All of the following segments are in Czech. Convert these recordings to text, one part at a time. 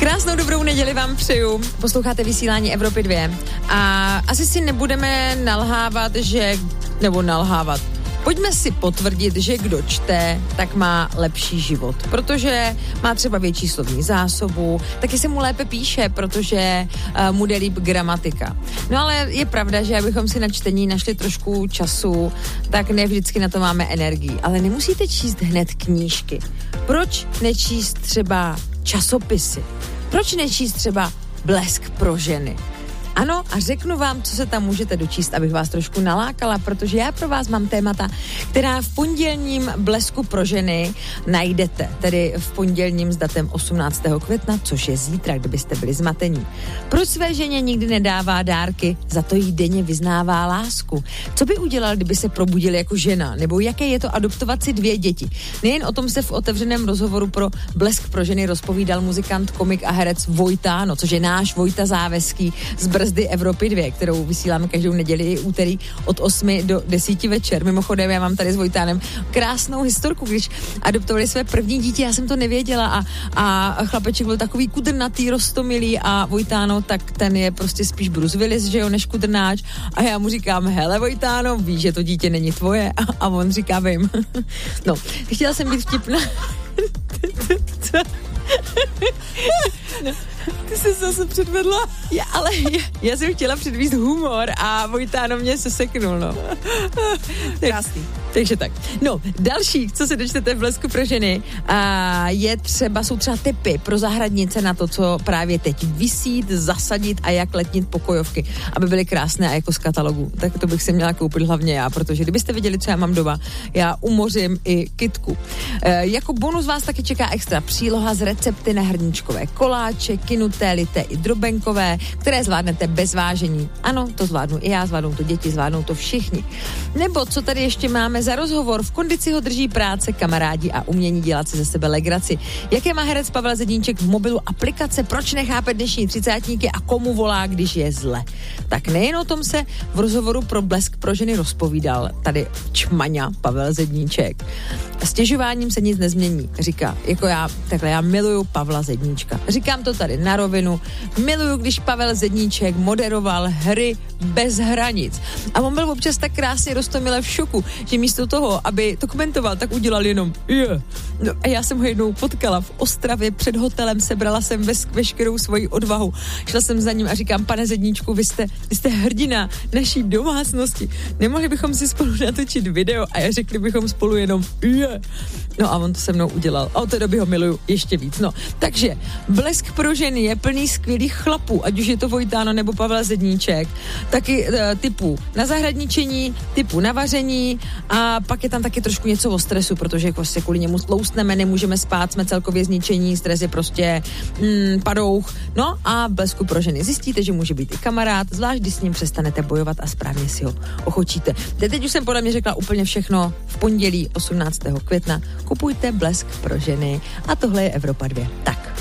Krásnou dobrou neděli vám přeju. Posloucháte vysílání Evropy 2 a asi si nebudeme nalhávat, Pojďme si potvrdit, že kdo čte, tak má lepší život, protože má třeba větší slovní zásobu, taky se mu lépe píše, protože mu jde líp gramatika. No ale je pravda, že abychom si na čtení našli trošku času, tak ne vždycky na to máme energii. Ale nemusíte číst hned knížky. Proč nečíst třeba časopisy? Proč nečíst třeba Blesk pro ženy? Ano, a řeknu vám, co se tam můžete dočíst, abych vás trošku nalákala, protože já pro vás mám témata, která v pondělním Blesku pro ženy najdete, tedy v pondělním s datem 18. května, což je zítra, kdybyste byli zmatení. Proč své ženě nikdy nedává dárky, za to jí denně vyznává lásku? Co by udělal, kdyby se probudil jako žena? Nebo jaké je to adoptovat si 2 děti? Nejen o tom se v otevřeném rozhovoru pro Blesk pro ženy rozpovídal muzikant, komik a herec Vojtáno, což je náš Vojta Záveský z Brzdy Evropy 2, kterou vysíláme každou neděli i úterý od 8 do 10 večer. Mimochodem, já mám tady s Vojtánem krásnou historku, když adoptovali své první dítě, já jsem to nevěděla a chlapeček byl takový kudrnatý, roztomilý a Vojtáno, tak ten je prostě spíš Bruce Willis, že jo, než kudrnáč a já mu říkám, hele Vojtáno, víš, že to dítě není tvoje a on říká, vím. No, chtěla jsem být vtipná. No. Ty jsi zase předvedla? Já jsem chtěla předvíst humor a Vojtáno mě seseknul, no. Krásný. Takže tak. No, další, co se dočtete v Blesku pro ženy, jsou třeba tipy pro zahradnice na to, co právě teď vysít, zasadit a jak letnit pokojovky, aby byly krásné a jako z katalogu. Tak to bych si měla koupit hlavně já, protože kdybyste viděli, co já mám doma, já umořím i kytku. Jako bonus vás taky čeká extra příloha z recepty na hrníčkové koláče, kinuté, lité i drobenkové, které zvládnete bez vážení. Ano, to zvládnu i já, zvládnou to děti, zvládnou to všichni. Nebo co tady ještě máme za rozhovor? V kondici ho drží práce, kamarádi a umění dělat si ze sebe legraci. Jaké má herec Pavel Zedníček v mobilu aplikace? Proč nechápe dnešní třicátníky a komu volá, když je zle? Tak nejen o tom se v rozhovoru pro Blesk pro ženy rozpovídal tady čmaňa Pavel Zedníček. Stěžováním se nic nezmění, říká. Jako já miluju Pavla Zedníčka. Říkám to tady na rovinu. Miluju, když Pavel Zedníček moderoval Hry bez hranic. A on byl občas tak krásně roztomile v šoku, že místo toho, aby to komentoval, tak udělal jenom No a já jsem ho jednou potkala v Ostravě před hotelem, sebrala jsem veškerou svoji odvahu. Šla jsem za ním a říkám, pane Zedníčku, vy jste hrdina naší domácnosti. Nemohli bychom si spolu natočit video a řekli bychom spolu jenom No a on to se mnou udělal. A od té doby ho miluju ještě víc. No, takže Blesk pro ženy je plný skvělých chlapů, ať už je to Vojtáno nebo Pavel Zedníček. Taky typu na zahradničení, typu na vaření a pak je tam taky trošku něco o stresu, protože prostě kvůli němu tloustneme, nemůžeme spát, jsme celkově zničení, stres je prostě padouch. No a Blesku pro ženy zjistíte, že může být i kamarád, zvlášť když s ním přestanete bojovat a správně si ho ochočíte. Teď už jsem podle mě řekla úplně všechno. V pondělí 18. května kupujte Blesk pro ženy a tohle je Evropa 2. Tak.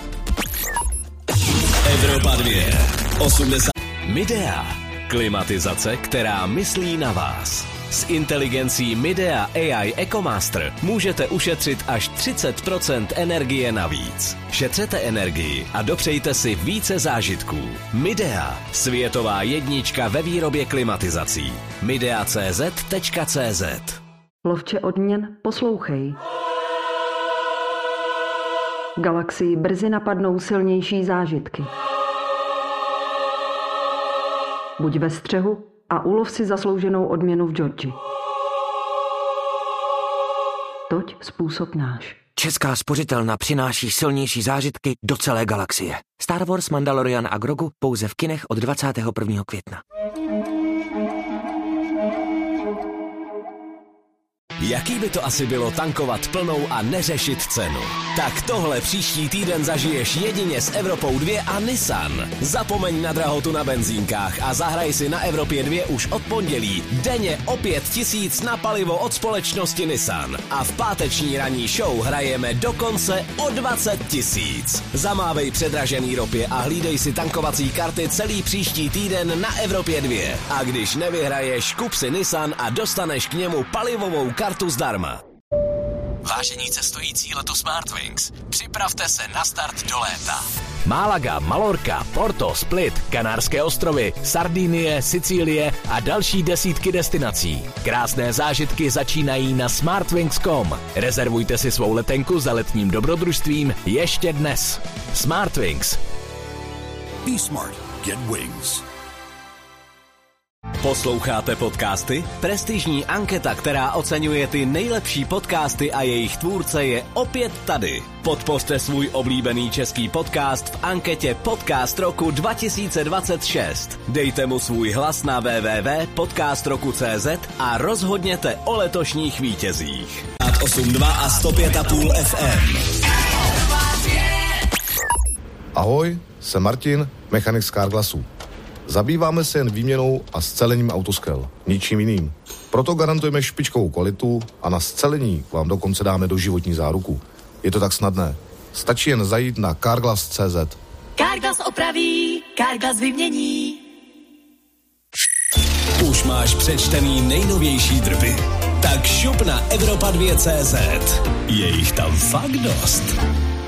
Evropa 2. 80. Midea. Klimatizace, která myslí na vás. S inteligencí Midea AI EcoMaster můžete ušetřit až 30% energie navíc. Šetřete energii a dopřejte si více zážitků. Midea, světová jednička ve výrobě klimatizací. midea.cz. Lovče odměn, poslouchej. Galaxii brzy napadnou silnější zážitky. Buď ve střehu a ulov si zaslouženou odměnu v Georgii. Toť způsob náš. Česká spořitelna přináší silnější zážitky do celé galaxie. Star Wars, Mandalorian a Grogu pouze v kinech od 21. května. Jaký by to asi bylo tankovat plnou a neřešit cenu? Tak tohle příští týden zažiješ jedině s Evropou 2 a Nissan. Zapomeň na drahotu na benzínkách a zahraj si na Evropě 2 už od pondělí. Denně o 5 000 na palivo od společnosti Nissan. A v páteční ranní show hrajeme dokonce o 20 000. Zamávej předražený ropě a hlídej si tankovací karty celý příští týden na Evropě 2. A když nevyhraješ, kup si Nissan a dostaneš k němu palivovou kartu zdarma. Vážení cestující letu Smartwings, připravte se na start do léta. Málaga, Malorka, Porto, Split, Kanárské ostrovy, Sardinie, Sicílie a další desítky destinací. Krásné zážitky začínají na smartwings.com. Rezervujte si svou letenku za letním dobrodružstvím ještě dnes. Smartwings. Be smart. Get wings. Posloucháte podcasty? Prestižní anketa, která oceňuje ty nejlepší podcasty a jejich tvůrce, je opět tady. Podpořte svůj oblíbený český podcast v anketě Podcast roku 2026. Dejte mu svůj hlas na www.podcastroku.cz a rozhodněte o letošních vítězích. 8.2 a 105.5 FM. Ahoj, jsem Martin, mechanik z Carglassu. Zabýváme se jen výměnou a scelením autoskel, ničím jiným. Proto garantujeme špičkovou kvalitu a na scelení vám dokonce dáme doživotní záruku. Je to tak snadné. Stačí jen zajít na carglass.cz. Carglass opraví, Carglass vymění. Už máš přečtený nejnovější drby? Tak šup na Evropa2.cz. Je jich tam fakt dost.